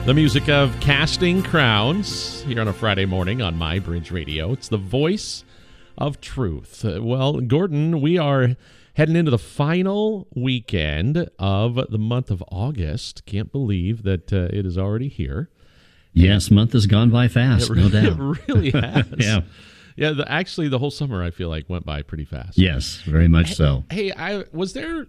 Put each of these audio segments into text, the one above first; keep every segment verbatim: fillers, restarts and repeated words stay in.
The music of Casting Crowns here on a Friday morning on My Bridge Radio. It's the voice of truth. Uh, Well, Gordon, we are heading into the final weekend of the month of August. Can't believe that uh, it is already here. Yes, month has gone by fast, It no really, doubt. it really has. Yeah. Yeah, the, actually, the whole summer, I feel like, went by pretty fast. Yes, very much so. Hey, I was there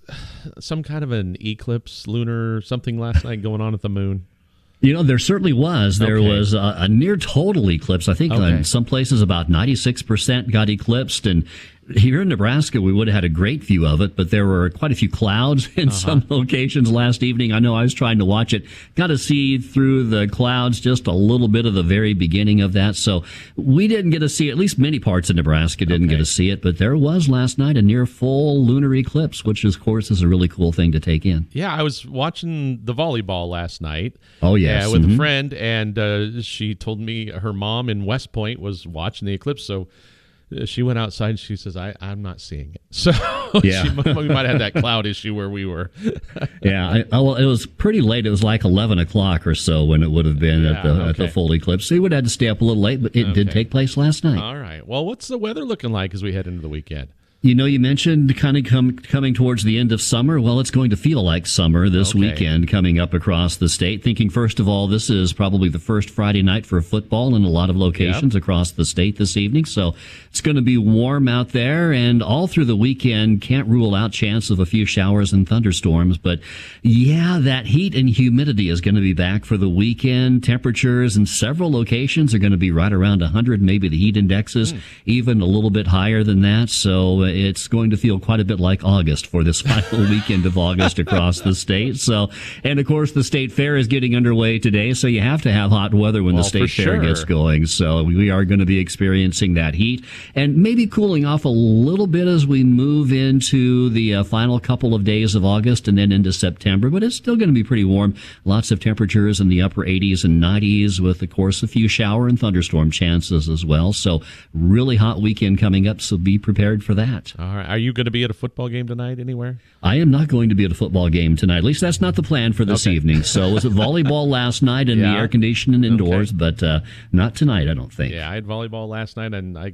some kind of an eclipse, lunar something last night going on at the moon? You know, there certainly was. There Okay. was a, a near total eclipse. I think Okay. in some places about ninety-six percent got eclipsed. And here in Nebraska, we would have had a great view of it, but there were quite a few clouds in Uh-huh. some locations last evening. I know I was trying to watch it. Got to see through the clouds just a little bit of the very beginning of that. So we didn't get to see, at least many parts of Nebraska didn't Okay. get to see it, but there was last night a near full lunar eclipse, which of course is a really cool thing to take in. Yeah, I was watching the volleyball last night. Oh, yes. Yeah, with Mhm. a friend, and uh, she told me her mom in West Point was watching the eclipse, so uh, she went outside and she says, I, I'm not seeing it. So Yeah. she, we might have had that cloud issue where we were. Yeah, I, I, well, it was pretty late. It was like eleven o'clock or so when it would have been at the Yeah, at the okay. full eclipse. So you would have had to stay up a little late, but it did Okay. take place last night. All right. Well, what's the weather looking like as we head into the weekend? You know, you mentioned kind of come, coming towards the end of summer. Well, it's going to feel like summer this Okay. weekend coming up across the state. Thinking, first of all, this is probably the first Friday night for football in a lot of locations Yep. across the state this evening. So it's going to be warm out there, and all through the weekend, can't rule out chance of a few showers and thunderstorms. But yeah, that heat and humidity is going to be back for the weekend. Temperatures in several locations are going to be right around one hundred, maybe the heat indexes even a little bit higher than that. So uh, it's going to feel quite a bit like August for this final weekend of August across the state. So, and of course, the state fair is getting underway today, so you have to have hot weather when Well, the state for fair sure. gets going. So we are going to be experiencing that heat and maybe cooling off a little bit as we move into the uh, final couple of days of August and then into September. But it's still going to be pretty warm. Lots of temperatures in the upper eighties and nineties with, of course, a few shower and thunderstorm chances as well. So really hot weekend coming up, so be prepared for that. All right. Are you going to be at a football game tonight anywhere? I am not going to be at a football game tonight. At least that's not the plan for this Okay. evening. So it was at volleyball last night in Yeah. the air conditioning indoors, but uh, not tonight, I don't think. Yeah, I had volleyball last night, and I